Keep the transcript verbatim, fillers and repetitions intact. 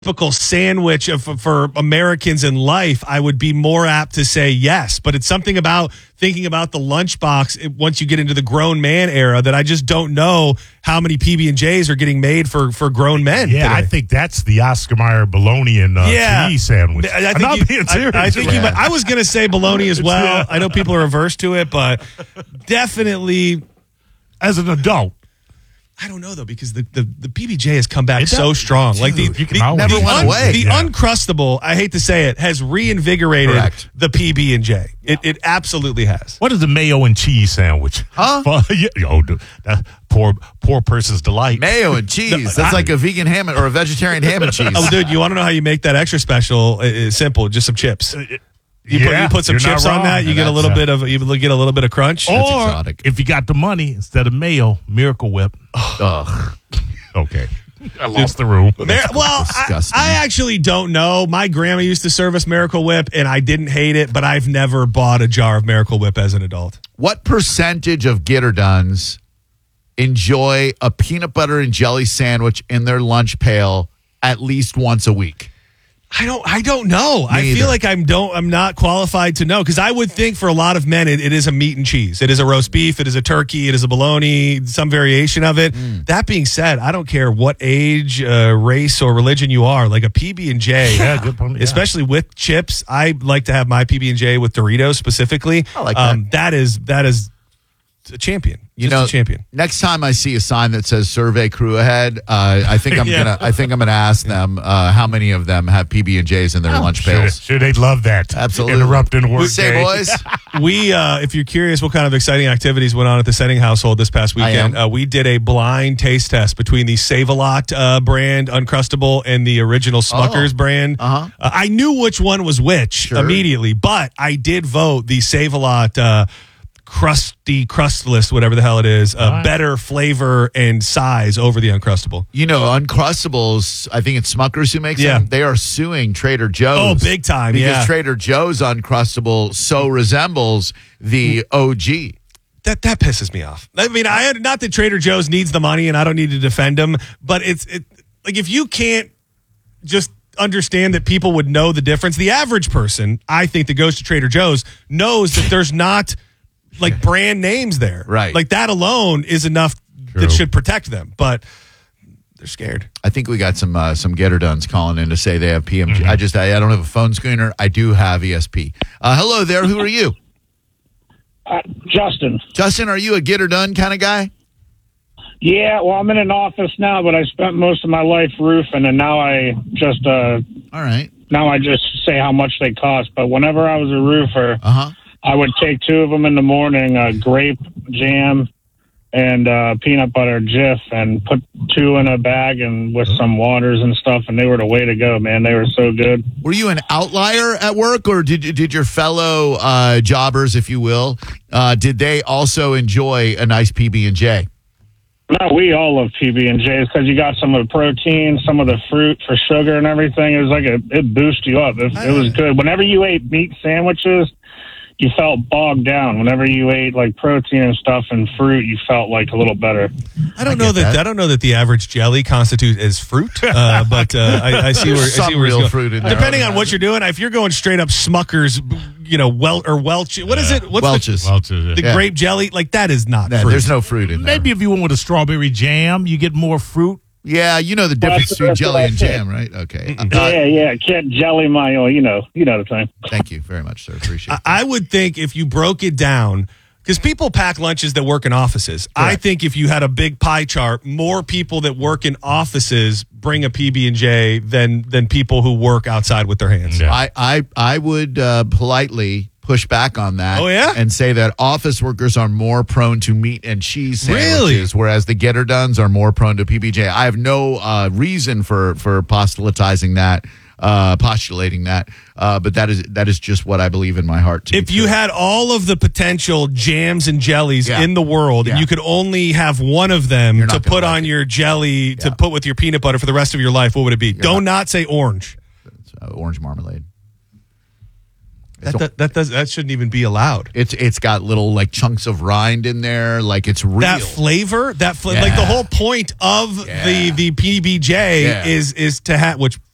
typical sandwich of, for Americans in life, I would be more apt to say yes. But it's something about thinking about the lunchbox it, once you get into the grown man era that I just don't know how many P B and J's are getting made for, for grown men. Yeah, today. I think that's the Oscar Mayer bologna and uh, yeah. cheese sandwich. I, I I'm think not you, being serious. I, I think yeah. you, I was going to say bologna as well. I know people are averse to it, but definitely as an adult. I don't know though, because the, the, the P B J has come back It so does. strong. Dude, like the, you can the, always- the, Never went un- away. the Yeah. Uncrustable, I hate to say it, has reinvigorated Correct. the P B and J. It it absolutely has. What is the mayo and cheese sandwich? Huh? For- yeah, oh, dude, that poor poor person's delight. Mayo and cheese. That's I- like a vegan ham or a vegetarian ham and cheese. Oh, dude, you want to know how you make that extra special? It- It's simple, just some chips. You put Yeah, you put some you're not chips on wrong. that, you And get a that's, little uh, bit of you get a little bit of crunch. Or exotic. if you got the money, instead of mayo, Miracle Whip. Ugh. Okay. I lost the room. Mar- well, I, disgusting. I actually don't know. My grandma used to serve us Miracle Whip, and I didn't hate it, but I've never bought a jar of Miracle Whip as an adult. What percentage of Gitterduns enjoy a peanut butter and jelly sandwich in their lunch pail at least once a week? I don't. I don't know. I either. feel like I'm don't. I'm not qualified to know because I would think for a lot of men it, it is a meat and cheese. It is a roast beef. It is a turkey. It is a bologna. Some variation of it. Mm. That being said, I don't care what age, uh, race, or religion you are. Like a P B and J, Yeah, good point, yeah. especially with chips. I like to have my P B and J with Doritos specifically. I like um, that. Is that is a champion. You Just know, a champion. next time I see a sign that says "Survey Crew Ahead," uh, I think I'm Yeah. gonna. I think I'm gonna ask them uh, how many of them have P B and J's in their lunch Sure, pails. sure, they'd love that. Absolutely. Interrupting work Say, day. boys. We, uh, if you're curious what kind of exciting activities went on at the Setting household this past I weekend, am. uh, we did a blind taste test between the Save-A-Lot uh, brand Uncrustable and the original Smucker's Oh. brand. Uh-huh. Uh, I knew which one was which Sure. immediately, but I did vote the Save-A-Lot uh, crusty, crustless, whatever the hell it is, uh, right. better flavor and size over the Uncrustable. You know, Uncrustables, I think it's Smuckers who makes Yeah. them. They are suing Trader Joe's. Oh, big time, Because yeah. Trader Joe's Uncrustable so resembles the O G. That that pisses me off. I mean, I not that Trader Joe's needs the money and I don't need to defend them, but it's it like if you can't just understand that people would know the difference, the average person, I think, that goes to Trader Joe's knows that there's not like brand names there. Right. Like that alone is enough True. that should protect them, but they're scared. I think we got some uh, some Gitterduns calling in to say they have P M G. I just I, I don't have a phone screener. I do have E S P. Uh, hello there. Who are you? Uh, Justin. Justin, are you a Gitterdun kind of guy? Yeah, well, I'm in an office now, but I spent most of my life roofing, and now I just uh, All right. now I just say how much they cost. But whenever I was a roofer, Uh huh. I would take two of them in the morning, uh, grape jam and uh, peanut butter Jif, and put two in a bag and with some waters and stuff, and they were the way to go, man. They were so good. Were you an outlier at work, or did did your fellow uh, jobbers, if you will, uh, did they also enjoy a nice P B and J? No, we all love P B and J's because you got some of the protein, some of the fruit for sugar and everything. It was like a, it boosted you up. It, it was good. Whenever you ate meat sandwiches, you felt bogged down. Whenever you ate like protein and stuff and fruit, you felt like a little better. I don't I know get that, that. I don't know that the average jelly constitutes as fruit, uh, but uh, I, I see where I Some see where it's real going. fruit in there. Depending on what you're doing, if you're going straight up Smucker's, you know, well or Welch, what is it? What's Welch's. the, Welch's, the yeah. grape jelly? Like that is not Nah, fruit. there's no fruit in there. Maybe if you went with a strawberry jam, you get more fruit. Yeah, you know the difference That's- between that's jelly what I and said. jam, right? Okay. Uh, yeah, yeah. Can't jelly my, oh, you know, you know the thing. Thank you very much, sir. Appreciate it. I would think if you broke it down, because people pack lunches that work in offices. I Correct. think if you had a big pie chart, more people that work in offices bring a P B and J than than people who work outside with their hands. Yeah. I, I, I would uh, politely push back on that. Oh, yeah? And say that office workers are more prone to meat and cheese Really? sandwiches, whereas the Gitterduns are more prone to P B J. I have no uh, reason for for postulating that, uh, postulating that, uh, but that is that is just what I believe in my heart. To be If you true. had all of the potential jams and jellies Yeah. in the world Yeah. and you could only have one of them You're to not gonna put like on it. your jelly to Yeah. put with your peanut butter for the rest of your life, what would it be? Don't not, say orange. uh, orange marmalade. That, that, that does that shouldn't even be allowed. It's it's got little like chunks of rind in there, like it's real. That flavor, that fla- Yeah. like the whole point of Yeah. the the P B J Yeah. is is to have, which